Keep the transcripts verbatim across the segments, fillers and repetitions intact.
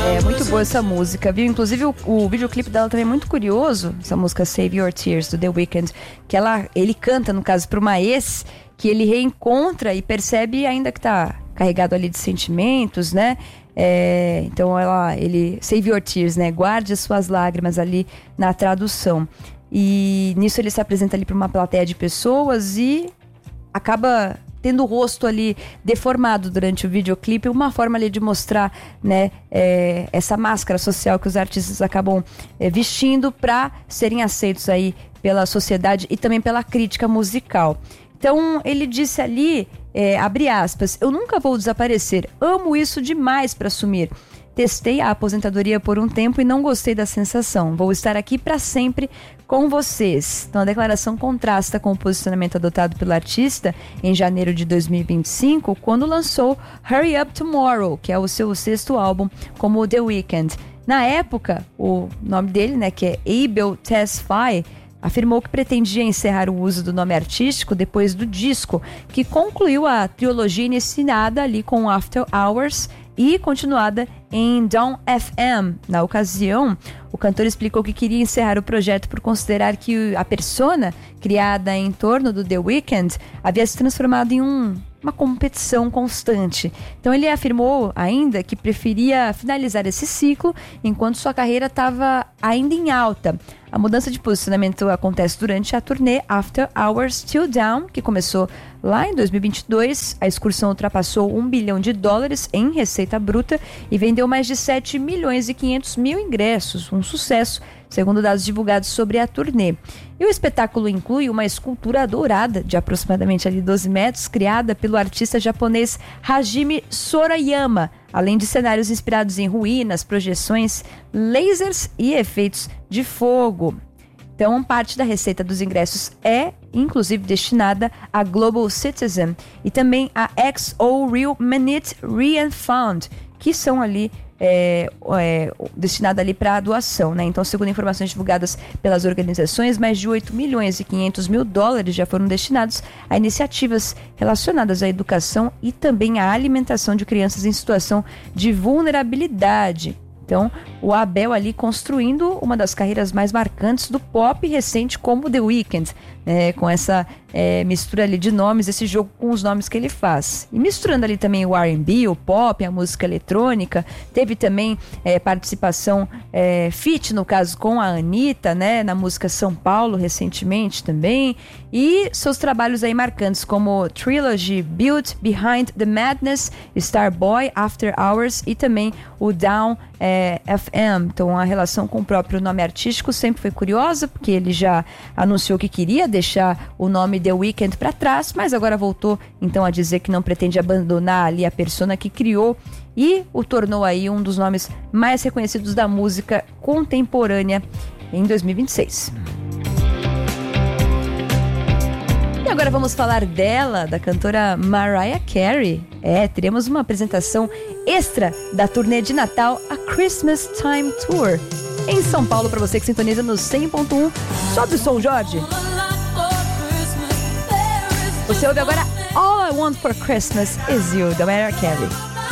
É muito boa essa música, viu? Inclusive o, o videoclipe dela também é muito curioso, essa música Save Your Tears, do The Weeknd, que ela, ele canta, no caso, para uma ex, que ele reencontra e percebe ainda que tá carregado ali de sentimentos, né? É, então ela, ele, Save Your Tears, né? Guarde as suas lágrimas ali na tradução. E nisso ele se apresenta ali para uma plateia de pessoas e acaba tendo o rosto ali deformado durante o videoclipe, uma forma ali de mostrar, né, é, essa máscara social que os artistas acabam é, vestindo para serem aceitos aí pela sociedade e também pela crítica musical. Então ele disse ali, é, abre aspas, eu nunca vou desaparecer, amo isso demais para assumir. Testei a aposentadoria por um tempo e não gostei da sensação. Vou estar aqui para sempre com vocês. Então a declaração contrasta com o posicionamento adotado pelo artista em janeiro de dois mil e vinte e cinco, quando lançou Hurry Up Tomorrow, que é o seu sexto álbum como The Weeknd. Na época, o nome dele, né, que é Abel Tesfaye, afirmou que pretendia encerrar o uso do nome artístico depois do disco, que concluiu a trilogia iniciada ali com After Hours e continuada em Dawn F M. Na ocasião, o cantor explicou que queria encerrar o projeto por considerar que a persona criada em torno do The Weeknd havia se transformado em um, uma competição constante. Então ele afirmou ainda que preferia finalizar esse ciclo enquanto sua carreira estava ainda em alta. A mudança de posicionamento acontece durante a turnê After Hours Till Dawn, que começou lá em dois mil e vinte e dois. A excursão ultrapassou um bilhão de dólares em receita bruta e vendeu mais de sete milhões e quinhentos mil ingressos, um sucesso, segundo dados divulgados sobre a turnê. E o espetáculo inclui uma escultura dourada de aproximadamente ali doze metros, criada pelo artista japonês Hajime Sorayama, além de cenários inspirados em ruínas, projeções, lasers e efeitos de fogo. Então, parte da receita dos ingressos é, inclusive, destinada a Global Citizen e também a X O Real Minute Re Fund, que são ali é, é, destinadas ali para doação, né? Então, segundo informações divulgadas pelas organizações, mais de oito milhões e quinhentos mil dólares já foram destinados a iniciativas relacionadas à educação e também à alimentação de crianças em situação de vulnerabilidade. Então, o Abel ali construindo uma das carreiras mais marcantes do pop recente como The Weeknd, né, com essa é, mistura ali de nomes, esse jogo com os nomes que ele faz. E misturando ali também o R and B, o pop, a música eletrônica, teve também é, participação é, feat, no caso, com a Anitta, né, na música São Paulo, recentemente também, e seus trabalhos aí marcantes como Trilogy, Built Behind the Madness, Starboy, After Hours e também o Down é, F M. Então a relação com o próprio nome artístico sempre foi curiosa, porque ele já anunciou que queria deixar o nome The Weeknd para trás, mas agora voltou então a dizer que não pretende abandonar ali a persona que criou e o tornou aí um dos nomes mais reconhecidos da música contemporânea em dois mil e vinte e seis. E agora vamos falar dela, da cantora Mariah Carey. É, teremos uma apresentação extra da turnê de Natal, a Christmas Time Tour, em São Paulo, para você que sintoniza no cem ponto um. Sobe o som, Jorge. Você ouve agora All I Want for Christmas Is You, da Mariah Carey.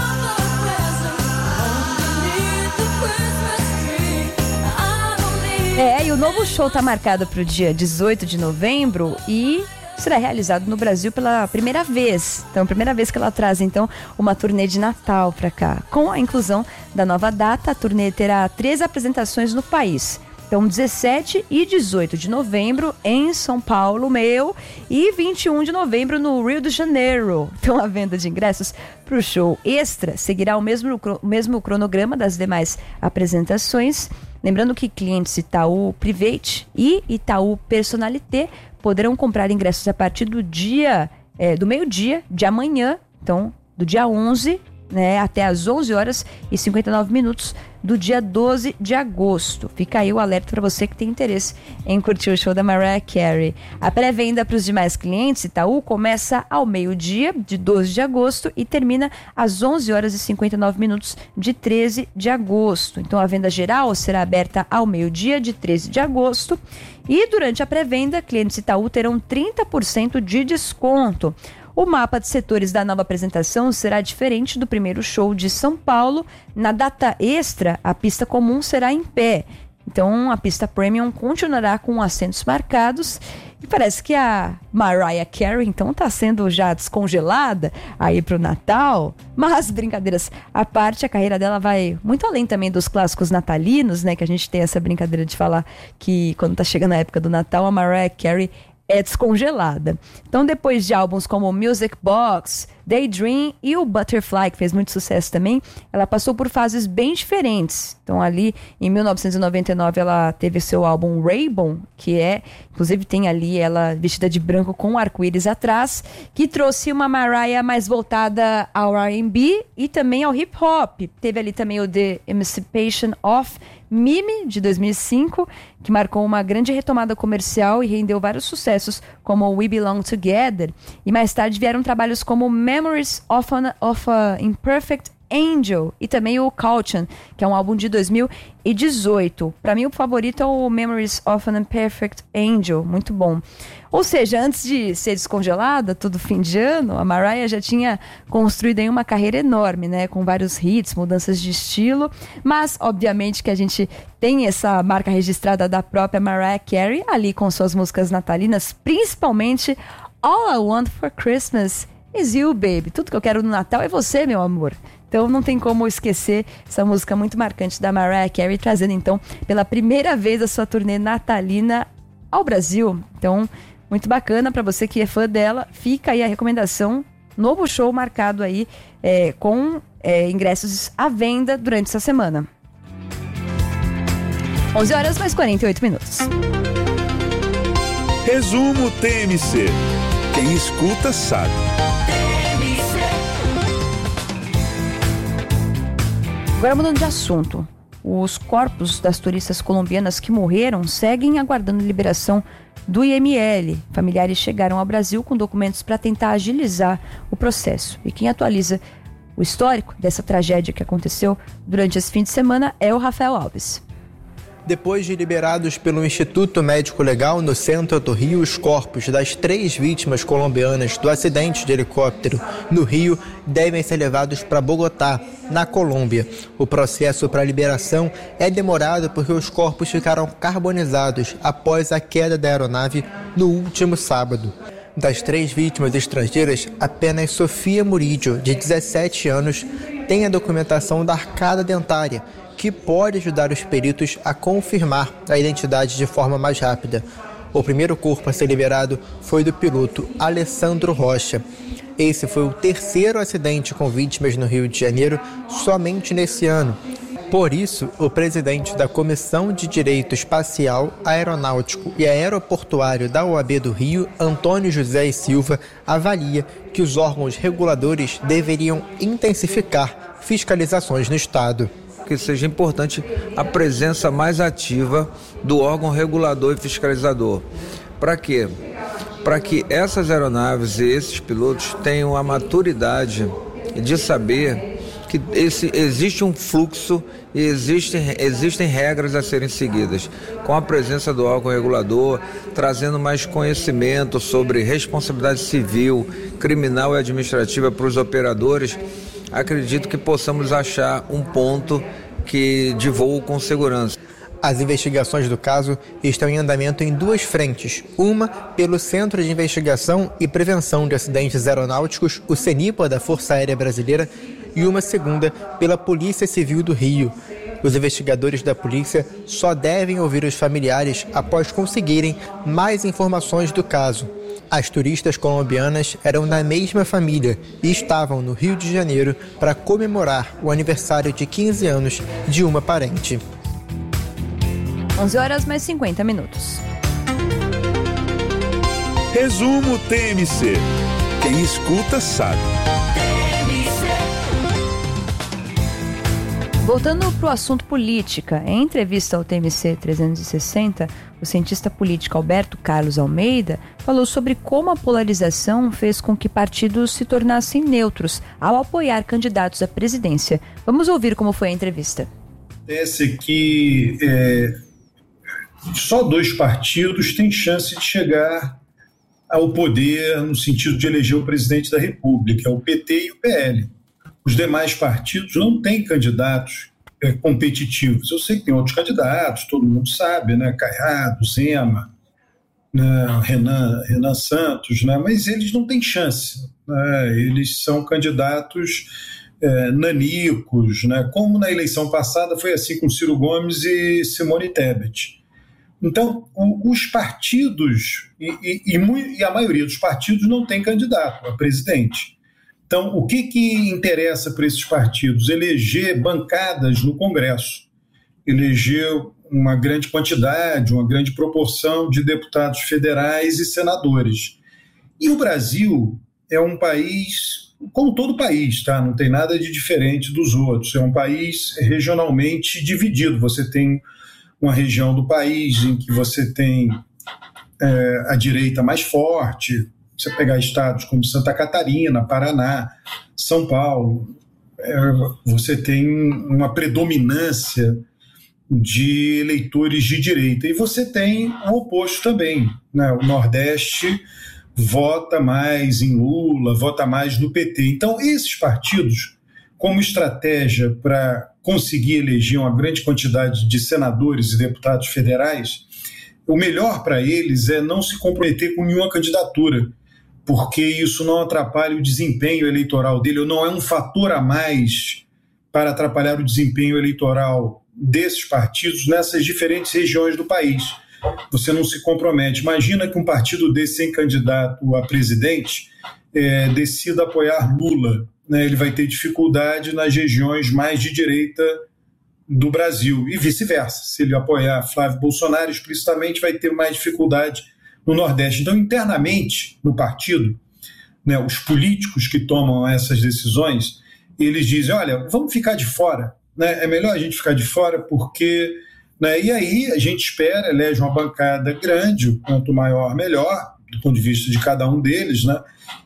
É, e o novo show tá marcado para o dia dezoito de novembro e será realizado no Brasil pela primeira vez. Então, primeira vez que ela traz, então, uma turnê de Natal para cá. Com a inclusão da nova data, a turnê terá três apresentações no país. Então, dezessete e dezoito de novembro em São Paulo, meu, e vinte e um de novembro no Rio de Janeiro. Então, a venda de ingressos para o show extra seguirá o mesmo, o mesmo cronograma das demais apresentações. Lembrando que clientes Itaú Private e Itaú Personalité poderão comprar ingressos a partir do dia, é, do meio-dia de amanhã, então, do dia onze, né, até às onze horas e cinquenta e nove minutos do dia doze de agosto. Fica aí o alerta para você que tem interesse em curtir o show da Mariah Carey. A pré-venda para os demais clientes Itaú começa ao meio-dia de doze de agosto e termina às onze horas e cinquenta e nove minutos de treze de agosto. Então a venda geral será aberta ao meio-dia de treze de agosto e durante a pré-venda clientes Itaú terão trinta por cento de desconto. O mapa de setores da nova apresentação será diferente do primeiro show de São Paulo. Na data extra, a pista comum será em pé. Então, a pista Premium continuará com assentos marcados. E parece que a Mariah Carey, então, está sendo já descongelada aí para o Natal. Mas, brincadeiras à parte, a carreira dela vai muito além também dos clássicos natalinos, né? Que a gente tem essa brincadeira de falar que quando está chegando a época do Natal, a Mariah Carey é descongelada. Então, depois de álbuns como Music Box, Daydream e o Butterfly, que fez muito sucesso também, ela passou por fases bem diferentes. Então, ali em mil novecentos e noventa e nove, ela teve seu álbum Rainbow, que é, inclusive tem ali ela vestida de branco com arco-íris atrás, que trouxe uma Mariah mais voltada ao R and B e também ao hip hop. Teve ali também o The Emancipation of Mimi, de dois mil e cinco, que marcou uma grande retomada comercial e rendeu vários sucessos, como We Belong Together. E mais tarde vieram trabalhos como Memories of an of a Imperfect Angel e também o Caution, que é um álbum de dois mil e dezoito. Para mim, o favorito é o Memories of an Imperfect Angel, muito bom. Ou seja, antes de ser descongelada, todo fim de ano, a Mariah já tinha construído aí uma carreira enorme, né? Com vários hits, mudanças de estilo. Mas, obviamente, que a gente tem essa marca registrada da própria Mariah Carey, ali com suas músicas natalinas, principalmente All I Want for Christmas is You, Baby. Tudo que eu quero no Natal é você, meu amor. Então não tem como esquecer essa música muito marcante da Mariah Carey, trazendo então pela primeira vez a sua turnê natalina ao Brasil. Então, muito bacana para você que é fã dela. Fica aí a recomendação, novo show marcado aí é, com é, ingressos à venda durante essa semana. onze horas mais quarenta e oito minutos. Resumo T M C. Quem escuta sabe. Agora mudando de assunto, os corpos das turistas colombianas que morreram seguem aguardando liberação do I M L. Familiares chegaram ao Brasil com documentos para tentar agilizar o processo. E quem atualiza o histórico dessa tragédia que aconteceu durante esse fim de semana é o Rafael Alves. Depois de liberados pelo Instituto Médico Legal no centro do Rio, os corpos das três vítimas colombianas do acidente de helicóptero no Rio devem ser levados para Bogotá, na Colômbia. O processo para liberação é demorado porque os corpos ficaram carbonizados após a queda da aeronave no último sábado. Das três vítimas estrangeiras, apenas Sofia Murillo, de dezessete anos, tem a documentação da arcada dentária, que pode ajudar os peritos a confirmar a identidade de forma mais rápida. O primeiro corpo a ser liberado foi do piloto Alessandro Rocha. Esse foi o terceiro acidente com vítimas no Rio de Janeiro somente nesse ano. Por isso, o presidente da Comissão de Direito Espacial, Aeronáutico e Aeroportuário da O A B do Rio, Antônio José e Silva, avalia que os órgãos reguladores deveriam intensificar fiscalizações no Estado. Que seja importante a presença mais ativa do órgão regulador e fiscalizador. Para quê? Para que essas aeronaves e esses pilotos tenham a maturidade de saber que esse, existe um fluxo e existem, existem regras a serem seguidas. Com a presença do órgão regulador, trazendo mais conhecimento sobre responsabilidade civil, criminal e administrativa para os operadores, acredito que possamos achar um ponto que de voo com segurança. As investigações do caso estão em andamento em duas frentes. Uma pelo Centro de Investigação e Prevenção de Acidentes Aeronáuticos, o CENIPA, da Força Aérea Brasileira, e uma segunda pela Polícia Civil do Rio. Os investigadores da polícia só devem ouvir os familiares após conseguirem mais informações do caso. As turistas colombianas eram da mesma família e estavam no Rio de Janeiro para comemorar o aniversário de quinze anos de uma parente. onze horas mais cinquenta minutos. Resumo T M C. Quem escuta sabe. Voltando para o assunto política, em entrevista ao T M C trezentos e sessenta, o cientista político Alberto Carlos Almeida falou sobre como a polarização fez com que partidos se tornassem neutros ao apoiar candidatos à presidência. Vamos ouvir como foi a entrevista. Esse que é, só dois partidos têm chance de chegar ao poder no sentido de eleger o presidente da República, é o P T e o P L. Os demais partidos não têm candidatos é, competitivos. Eu sei que tem outros candidatos, todo mundo sabe, né? Caiado, Zema, né? Renan, Renan Santos, né? Mas eles não têm chance, né? Eles são candidatos é, nanicos, né? Como na eleição passada foi assim com Ciro Gomes e Simone Tebet. Então, o, os partidos, e, e, e, e a maioria dos partidos não tem candidato a presidente. Então, o que, que interessa para esses partidos? Eleger bancadas no Congresso, eleger uma grande quantidade, uma grande proporção de deputados federais e senadores. E o Brasil é um país, como todo país, tá? Não tem nada de diferente dos outros, é um país regionalmente dividido. Você tem uma região do país em que você tem é, a direita mais forte, você pegar estados como Santa Catarina, Paraná, São Paulo, é, você tem uma predominância de eleitores de direita. E você tem o oposto também, né? O Nordeste vota mais em Lula, vota mais no P T. Então, esses partidos, como estratégia para conseguir eleger uma grande quantidade de senadores e deputados federais, o melhor para eles é não se comprometer com nenhuma candidatura, porque isso não atrapalha o desempenho eleitoral dele, ou não é um fator a mais para atrapalhar o desempenho eleitoral desses partidos nessas diferentes regiões do país. Você não se compromete. Imagina que um partido desse sem candidato a presidente é, decida apoiar Lula, né? Ele vai ter dificuldade nas regiões mais de direita do Brasil e vice-versa. Se ele apoiar Flávio Bolsonaro explicitamente, vai ter mais dificuldade no Nordeste. Então, internamente, no partido, né, os políticos que tomam essas decisões, eles dizem, olha, vamos ficar de fora, né? É melhor a gente ficar de fora porque... Né, e aí a gente espera, elege uma bancada grande, quanto maior, melhor, do ponto de vista de cada um deles, né?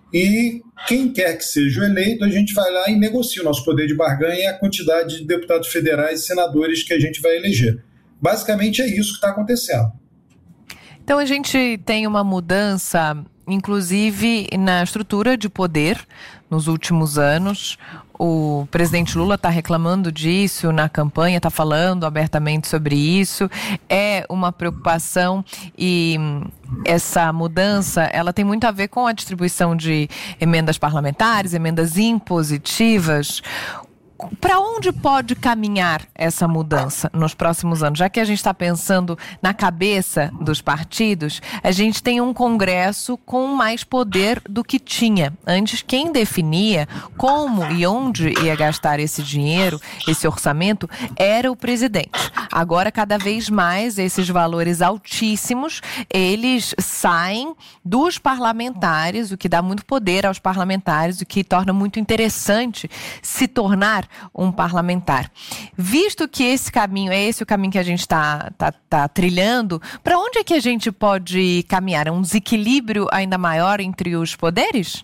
E quem quer que seja o eleito, a gente vai lá e negocia. O nosso poder de barganha é a quantidade de deputados federais e senadores que a gente vai eleger. Basicamente é isso que está acontecendo. Então a gente tem uma mudança, inclusive na estrutura de poder nos últimos anos. O presidente Lula está reclamando disso na campanha, está falando abertamente sobre isso. É uma preocupação e essa mudança, ela tem muito a ver com a distribuição de emendas parlamentares, emendas impositivas. Para onde pode caminhar essa mudança nos próximos anos? Já que a gente está pensando na cabeça dos partidos, a gente tem um Congresso com mais poder do que tinha. Antes, quem definia como e onde ia gastar esse dinheiro, esse orçamento, era o presidente. Agora, cada vez mais, esses valores altíssimos, eles saem dos parlamentares, o que dá muito poder aos parlamentares, o que torna muito interessante se tornar um parlamentar. Visto que esse caminho, é esse o caminho que a gente está tá, tá trilhando, para onde é que a gente pode caminhar? É um desequilíbrio ainda maior entre os poderes?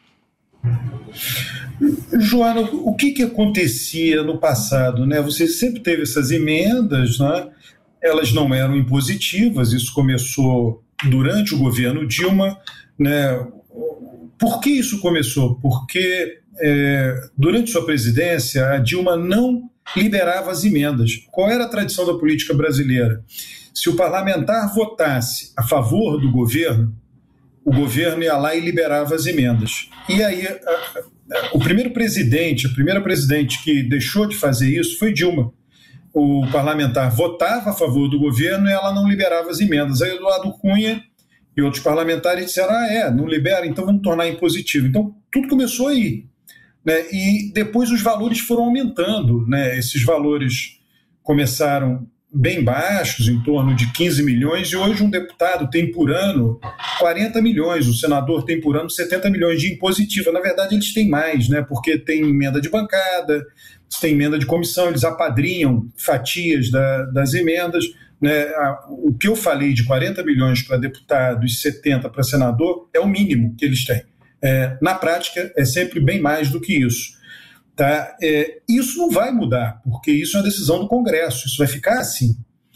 Joana, o que, que acontecia no passado, né? Você sempre teve essas emendas, né? Elas não eram impositivas, isso começou durante o governo Dilma, né? Por que isso começou? Porque É, durante sua presidência, a Dilma não liberava as emendas. Qual era a tradição da política brasileira? Se o parlamentar votasse a favor do governo, o governo ia lá e liberava as emendas. E aí, a, a, o primeiro presidente, a primeira presidente que deixou de fazer isso foi Dilma. O parlamentar votava a favor do governo e ela não liberava as emendas. Aí Eduardo Cunha e outros parlamentares disseram, ah, é, não libera, então vamos tornar impositivo. Então, tudo começou aí. Né, e depois os valores foram aumentando, né, esses valores começaram bem baixos, em torno de quinze milhões, e hoje um deputado tem por ano quarenta milhões, o senador tem por ano setenta milhões de impositiva. Na verdade, eles têm mais, né, porque tem emenda de bancada, tem emenda de comissão, eles apadrinham fatias da, das emendas. Né, a, o que eu falei de quarenta milhões para deputado e setenta para senador é o mínimo que eles têm. É, na prática, é sempre bem mais do que isso. Tá? É, isso não vai mudar, porque isso é uma decisão do Congresso, isso vai ficar assim.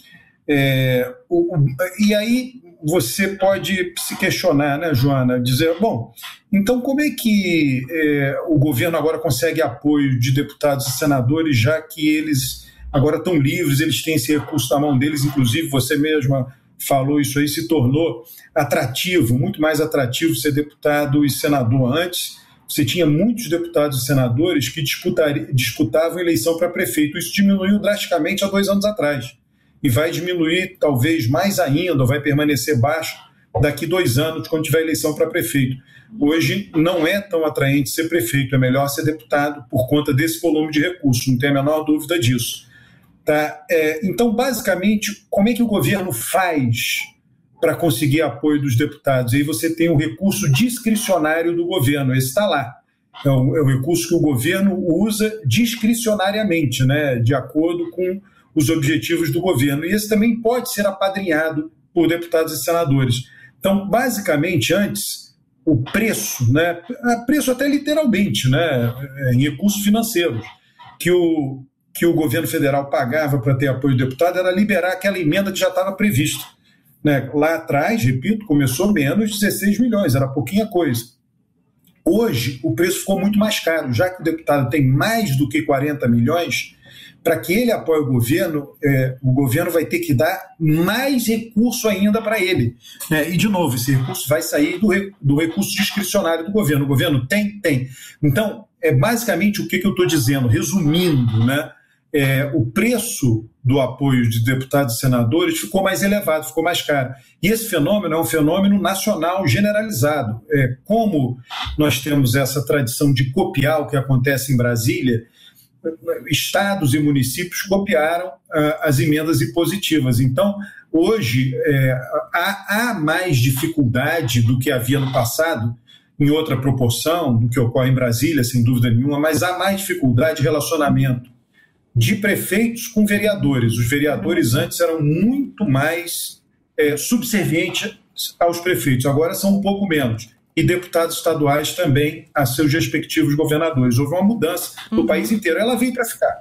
É, o, o, e aí você pode se questionar, né, Joana, dizer, bom, então como é que é, o governo agora consegue apoio de deputados e senadores, já que eles agora estão livres, eles têm esse recurso na mão deles, inclusive você mesma falou isso aí, se tornou atrativo, muito mais atrativo ser deputado e senador. Antes, você tinha muitos deputados e senadores que disputavam eleição para prefeito. Isso diminuiu drasticamente há dois anos atrás. E vai diminuir talvez mais ainda, ou vai permanecer baixo daqui dois anos, quando tiver eleição para prefeito. Hoje não é tão atraente ser prefeito, é melhor ser deputado por conta desse volume de recursos, não tem a menor dúvida disso. Tá? É, então, basicamente, como é que o governo faz para conseguir apoio dos deputados? Aí você tem o recurso discricionário do governo, esse está lá. É o, é o recurso que o governo usa discricionariamente, né, de acordo com os objetivos do governo. E esse também pode ser apadrinhado por deputados e senadores. Então, basicamente, antes, o preço, né, preço até literalmente, né, em recursos financeiros, que o, que o governo federal pagava para ter apoio do deputado era liberar aquela emenda que já estava prevista. Né? Lá atrás, repito, começou menos de dezesseis milhões, era pouquinha coisa. Hoje, o preço ficou muito mais caro, já que o deputado tem mais do que quarenta milhões, para que ele apoie o governo, é, o governo vai ter que dar mais recurso ainda para ele. Né? E, de novo, esse recurso vai sair do, do recurso discricionário do governo. O governo tem? Tem. Então, é basicamente o que, que eu estou dizendo, resumindo, né? É, o preço do apoio de deputados e senadores ficou mais elevado, ficou mais caro. E esse fenômeno é um fenômeno nacional generalizado. É, como nós temos essa tradição de copiar o que acontece em Brasília, estados e municípios copiaram ah, as emendas impositivas. Então, hoje, é, há, há mais dificuldade do que havia no passado, em outra proporção do que ocorre em Brasília, sem dúvida nenhuma, mas há mais dificuldade de relacionamento de prefeitos com vereadores. Os vereadores antes eram muito mais é, subservientes aos prefeitos, agora são um pouco menos. E deputados estaduais também a seus respectivos governadores. Houve uma mudança no uhum. país inteiro, ela veio para ficar.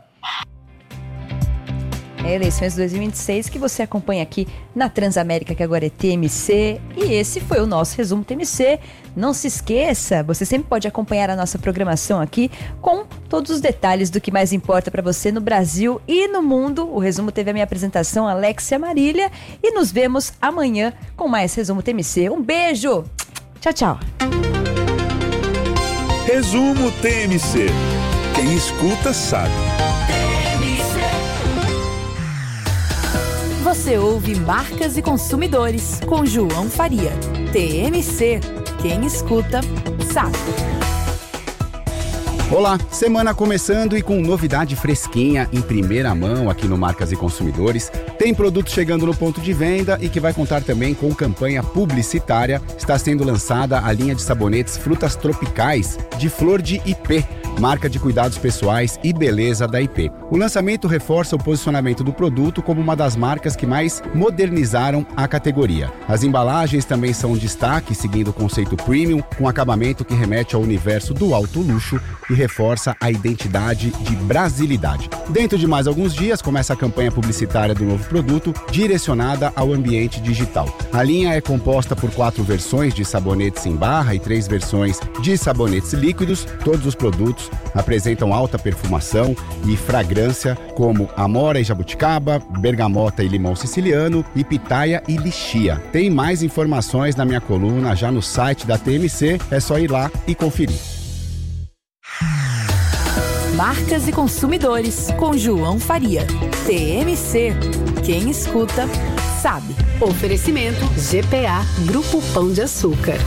É eleições de dois mil e vinte e seis que você acompanha aqui na Transamérica, que agora é T M C. E esse foi o nosso resumo T M C. Não se esqueça, você sempre pode acompanhar a nossa programação aqui com todos os detalhes do que mais importa para você no Brasil e no mundo. O resumo teve a minha apresentação, Alexia Marília. E nos vemos amanhã com mais resumo T M C. Um beijo! Tchau, tchau. Resumo T M C. Quem escuta sabe. Você ouve Marcas e Consumidores com João Faria. T M C. Quem escuta sabe. Olá, semana começando e com novidade fresquinha em primeira mão aqui no Marcas e Consumidores. Tem produto chegando no ponto de venda e que vai contar também com campanha publicitária. Está sendo lançada a linha de sabonetes Frutas Tropicais de Flor de Ipê, marca de cuidados pessoais e beleza da I P. O lançamento reforça o posicionamento do produto como uma das marcas que mais modernizaram a categoria. As embalagens também são um destaque, seguindo o conceito premium, com acabamento que remete ao universo do alto luxo e reforça a identidade de brasilidade. Dentro de mais alguns dias, começa a campanha publicitária do novo produto, direcionada ao ambiente digital. A linha é composta por quatro versões de sabonetes em barra e três versões de sabonetes líquidos. Todos os produtos apresentam alta perfumação e fragrância, como amora e jabuticaba, bergamota e limão siciliano, e pitaia e lixia. Tem mais informações na minha coluna já no site da T M C, é só ir lá e conferir. Marcas e Consumidores, com João Faria. T M C. Quem escuta, sabe. Oferecimento G P A, Grupo Pão de Açúcar.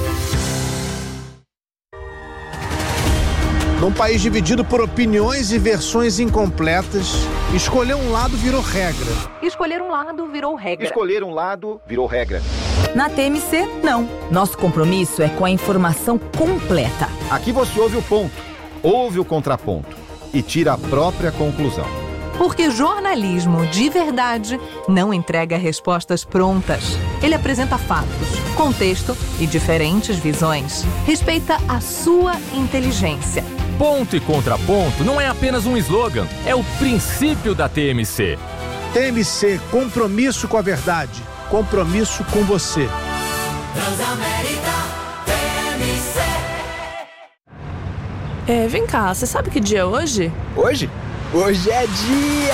Num país dividido por opiniões e versões incompletas, escolher um lado virou regra. Escolher um lado virou regra. Escolher um lado virou regra. Na T M C, não. Nosso compromisso é com a informação completa. Aqui você ouve o ponto, ouve o contraponto e tira a própria conclusão. Porque jornalismo de verdade não entrega respostas prontas. Ele apresenta fatos, contexto e diferentes visões. Respeita a sua inteligência. Ponto e contraponto não é apenas um slogan, é o princípio da T M C. T M C, compromisso com a verdade, compromisso com você. Transamérica T M C. É, vem cá, você sabe que dia é hoje? Hoje? Hoje é dia